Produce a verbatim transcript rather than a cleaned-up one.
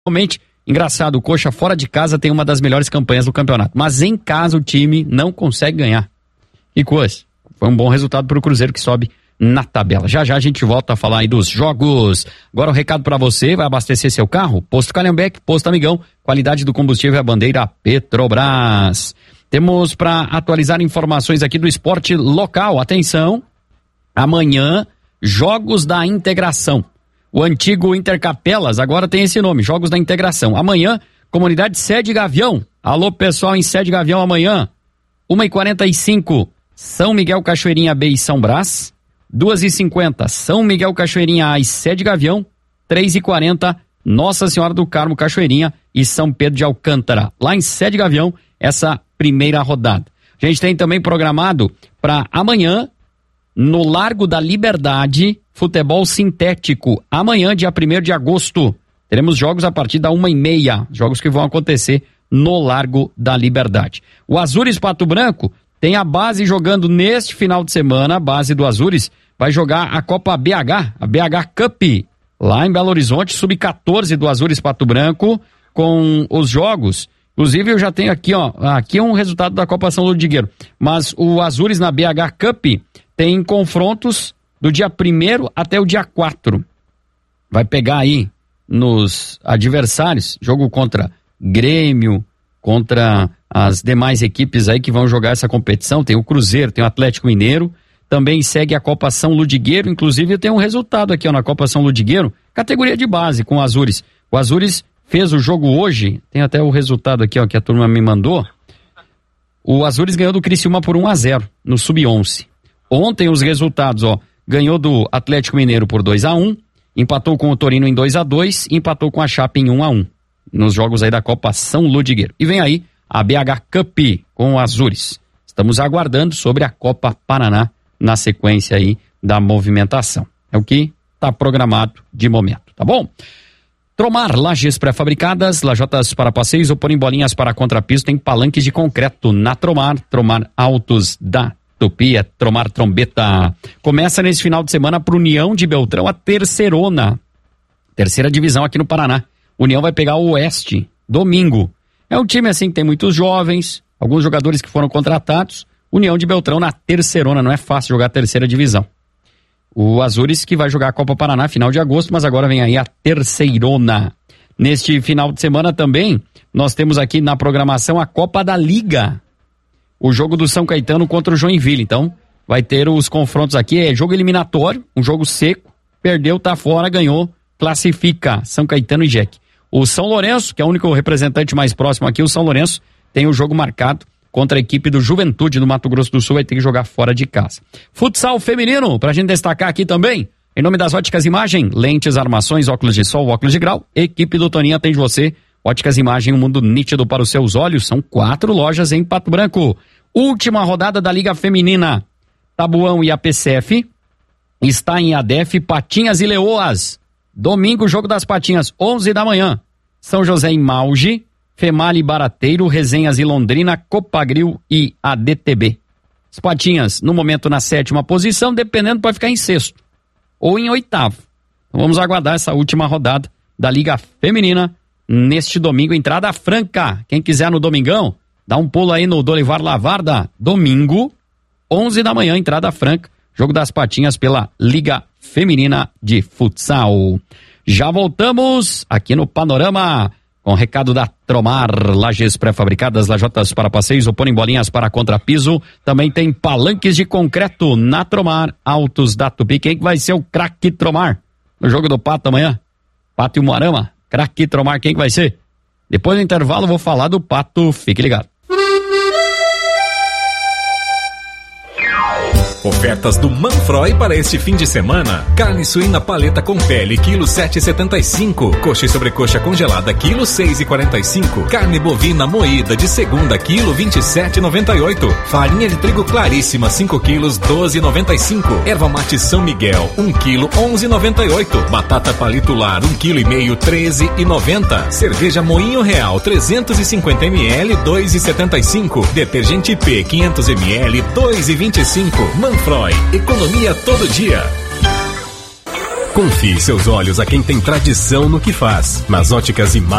Realmente, engraçado, o Coxa fora de casa tem uma das melhores campanhas do campeonato, mas em casa o time não consegue ganhar. Que coisa. Foi um bom resultado para o Cruzeiro que sobe na tabela. Já já a gente volta a falar aí dos jogos. Agora o um recado para você, vai abastecer seu carro? Posto Calhambeck, Posto Amigão, qualidade do combustível é a bandeira Petrobras. Temos para atualizar informações aqui do esporte local. Atenção, amanhã, Jogos da Integração. O antigo Intercapelas agora tem esse nome, Jogos da Integração. Amanhã, comunidade Sede Gavião. Alô pessoal em Sede Gavião amanhã, uma e quarenta e cinco, São Miguel Cachoeirinha B e São Brás. duas e cinquenta, São Miguel Cachoeirinha A e Sede Gavião. três e quarenta, Nossa Senhora do Carmo Cachoeirinha e São Pedro de Alcântara. Lá em Sede Gavião, essa primeira rodada. A gente tem também programado para amanhã, no Largo da Liberdade, futebol sintético. Amanhã, dia primeiro de agosto, teremos jogos a partir da uma e meia. Jogos que vão acontecer no Largo da Liberdade. O Azures Pato Branco tem a base jogando neste final de semana. A base do Azures vai jogar a Copa B H, a B H Cup, lá em Belo Horizonte, sub quatorze do Azures Pato Branco, com os jogos. Inclusive eu já tenho aqui, ó, aqui é um resultado da Copa São Ludigueiro, mas o Azures na B H Cup tem confrontos do dia primeiro até o dia quatro. Vai pegar aí nos adversários, jogo contra Grêmio, contra as demais equipes aí que vão jogar essa competição. Tem o Cruzeiro, tem o Atlético Mineiro, também segue a Copa São Ludigueiro. Inclusive tem um resultado aqui, ó, na Copa São Ludigueiro, categoria de base com o Azures. O Azures fez o jogo hoje, tem até o resultado aqui, ó, que a turma me mandou. O Azures ganhou do Criciúma por um a zero no sub onze. Ontem os resultados, ó, ganhou do Atlético Mineiro por dois a um, empatou com o Torino em dois a dois, empatou com a Chape em um a um, nos jogos aí da Copa São Ludigueiro. E vem aí a B H Cup com o Azures. Estamos aguardando sobre a Copa Paraná na sequência aí da movimentação. É o que está programado de momento, tá bom? Tromar, lajes pré-fabricadas, lajotas para passeios ou porem bolinhas para contrapiso, tem palanques de concreto na Tromar, Tromar Autos da Tupi, é Tromar Trombeta. Começa nesse final de semana para União de Beltrão, a terceirona, terceira divisão aqui no Paraná. União vai pegar o Oeste, domingo. É um time assim que tem muitos jovens, alguns jogadores que foram contratados. União de Beltrão na terceirona, não é fácil jogar a terceira divisão. O Azures que vai jogar a Copa Paraná final de agosto, mas agora vem aí a terceirona. Neste final de semana também, nós temos aqui na programação a Copa da Liga. O jogo do São Caetano contra o Joinville. Então, vai ter os confrontos aqui, é jogo eliminatório, um jogo seco, perdeu, tá fora, ganhou, classifica São Caetano e Jack. O São Lourenço, que é o único representante mais próximo aqui, o São Lourenço tem o jogo marcado contra a equipe do Juventude do Mato Grosso do Sul, vai ter que jogar fora de casa. Futsal feminino, pra gente destacar aqui também, em nome das Óticas Imagem, lentes, armações, óculos de sol, óculos de grau, equipe do Toninho atende você. Óticas Imagem, um mundo nítido para os seus olhos, são quatro lojas em Pato Branco. Última rodada da Liga Feminina, Tabuão e a P C F, está em A D F, Patinhas e Leoas. Domingo, jogo das Patinhas, onze da manhã. São José em Mauge, Female Barateiro, Resenhas e Londrina, Copagril e A D T B. As Patinhas, no momento, na sétima posição, dependendo, pode ficar em sexto ou em oitavo. Então, vamos aguardar essa última rodada da Liga Feminina neste domingo. Entrada franca. Quem quiser no domingão, dá um pulo aí no Dolivar Lavarda. Domingo, onze da manhã, entrada franca. Jogo das Patinhas pela Liga Feminina de Futsal. Já voltamos aqui no Panorama com o recado da Tromar, lajes pré-fabricadas, lajotas para passeios ou porem bolinhas para contrapiso. Também tem palanques de concreto na Tromar, Autos da Tupi. Quem vai ser o craque Tromar no jogo do Pato amanhã? Pato e Moarama, craque Tromar, quem que vai ser? Depois do intervalo eu vou falar do Pato, fique ligado. Ofertas do Manfroy para este fim de semana. Carne suína paleta com pele, quilo sete e setenta e cinco. Coxa e sobrecoxa congelada, quilo seis e quarenta e cinco. Carne bovina moída de segunda, quilo vinte e sete e noventa e oito. Farinha de trigo claríssima, cinco quilos, doze e noventa e cinco. Erva mate São Miguel, um quilo, onze e noventa e oito. Batata palito lar, um quilo e meio, treze e noventa. Cerveja Moinho Real, trezentos e cinquenta mililitros, dois e setenta e cinco. Detergente P, quinhentos mililitros, dois e vinte e cinco. Manfroy, economia todo dia. Confie seus olhos a quem tem tradição no que faz. Nas Óticas Imagem